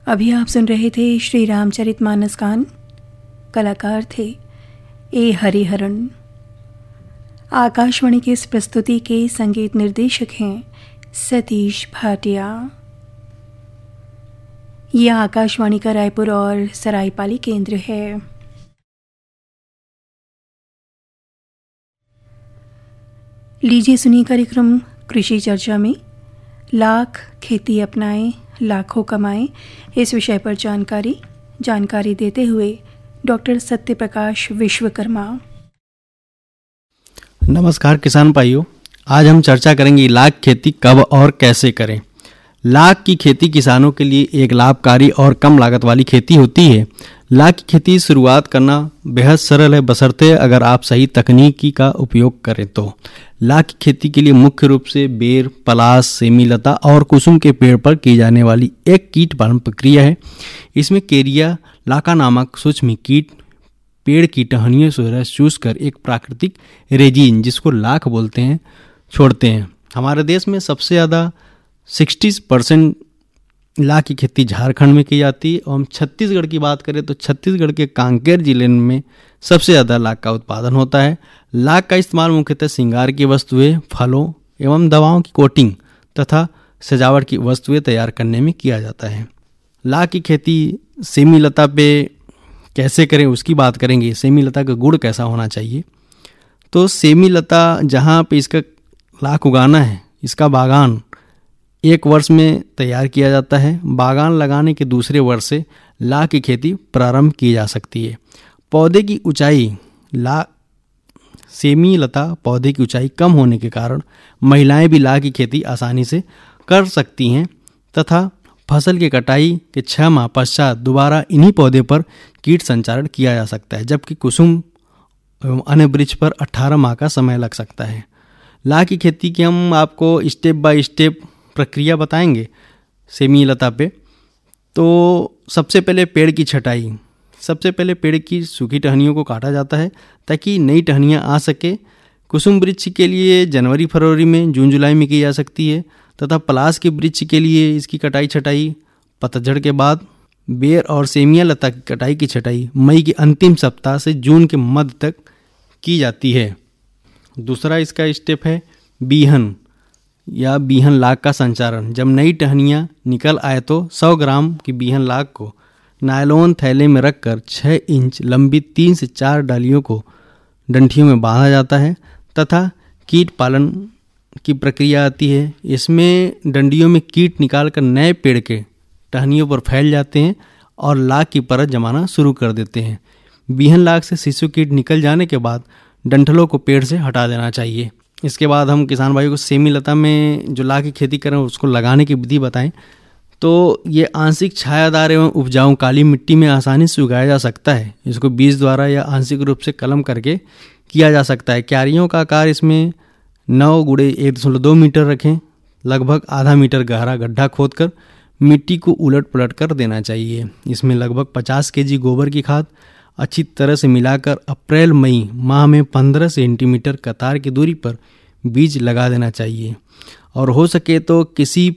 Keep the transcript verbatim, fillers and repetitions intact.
अभी आप सुन रहे थे श्री रामचरितमानस गान। कलाकार थे ए हरिहरन। आकाशवाणी की इस प्रस्तुति के संगीत निर्देशक हैं सतीश भाटिया। यह आकाशवाणी का रायपुर और सरायपाली केंद्र है। लीजिए सुनिए कार्यक्रम कृषि चर्चा में लाख खेती अपनाएं लाखों कमाएं, इस विषय पर जानकारी जानकारी देते हुए डॉक्टर सत्यप्रकाश विश्वकर्मा। नमस्कार किसान भाइयों, आज हम चर्चा करेंगे लाख खेती कब और कैसे करें। लाख की खेती किसानों के लिए एक लाभकारी और कम लागत वाली खेती होती है। लाख की खेती शुरुआत करना बेहद सरल है, बशर्ते अगर आप सही तकनीकी का उपयोग करें तो। लाख की खेती के लिए मुख्य रूप से बेर, पलास, सेमी लता और कुसुम के पेड़ पर की जाने वाली एक कीट पालन प्रक्रिया है। इसमें केरिया लाका नामक सूक्ष्म कीट पेड़ की टहनियों से रस चूस कर एक प्राकृतिक रेजिन, जिसको लाख बोलते हैं, छोड़ते हैं। हमारे देश में सबसे ज़्यादा साठ परसेंट लाख की खेती झारखंड में की जाती है। और हम छत्तीसगढ़ की बात करें तो छत्तीसगढ़ के कांकेर जिले में सबसे ज़्यादा लाख का उत्पादन होता है। लाख का इस्तेमाल मुख्यतः श्रृंगार की वस्तुएं, फलों एवं दवाओं की कोटिंग तथा सजावट की वस्तुएं तैयार करने में किया जाता है। लाख की खेती सेमी लता पे कैसे करें उसकी बात करेंगे। सेमी लता का गुण कैसा होना चाहिए, तो सेमी लता जहाँ पे इसका लाख उगाना है, इसका बागान एक वर्ष में तैयार किया जाता है। बागान लगाने के दूसरे वर्ष से लाख की खेती प्रारंभ की जा सकती है। पौधे की ऊंचाई लाख सेमी लता पौधे की ऊंचाई कम होने के कारण महिलाएं भी लाख की खेती आसानी से कर सकती हैं तथा फसल की कटाई के छः माह पश्चात दोबारा इन्हीं पौधे पर कीट संचारण किया जा सकता है, जबकि कुसुम एवं अन्य वृक्ष पर अठारह माह का समय लग सकता है। लाख की खेती की हम आपको स्टेप बाय स्टेप प्रक्रिया बताएंगे। सेमी लता पे तो सबसे पहले पेड़ की छटाई। सबसे पहले पेड़ की सूखी टहनियों को काटा जाता है ताकि नई टहनियाँ आ सके। कुसुम वृक्ष के लिए जनवरी फरवरी में, जून जुलाई में की जा सकती है तथा पलास के वृक्ष के लिए इसकी कटाई छटाई पतझड़ के बाद। बेर और सेमिया लता की कटाई की छटाई मई के अंतिम सप्ताह से जून के मध्य तक की जाती है। दूसरा इसका स्टेप है बीहन या बीहन लाख का संचारण। जब नई टहनियाँ निकल आए तो सौ ग्राम की बीहन लाख को नायलॉन थैले में रखकर छः इंच लंबी तीन से चार डालियों को डंठियों में बांधा जाता है तथा कीट पालन की प्रक्रिया आती है। इसमें डंडियों में कीट निकालकर नए पेड़ के टहनियों पर फैल जाते हैं और लाख की परत जमाना शुरू कर देते हैं। बीहन लाख से शिशु कीट निकल जाने के बाद डंठलों को पेड़ से हटा देना चाहिए। इसके बाद हम किसान भाइयों को सेमी लता में जो लाख की खेती करें उसको लगाने की विधि बताएं। तो ये आंशिक छायादार एवं उपजाऊ काली मिट्टी में आसानी से उगाया जा सकता है। इसको बीज द्वारा या आंशिक रूप से कलम करके किया जा सकता है। क्यारियों का आकार इसमें नौ गुड़े एक दशमलव दो मीटर रखें। लगभग आधा मीटर गहरा गड्ढा खोदकर मिट्टी को उलट पलट कर देना चाहिए। इसमें लगभग पचास केजी गोबर की खाद अच्छी तरह से मिलाकर अप्रैल मई माह में पंद्रह सेंटीमीटर कतार की दूरी पर बीज लगा देना चाहिए। और हो सके तो किसी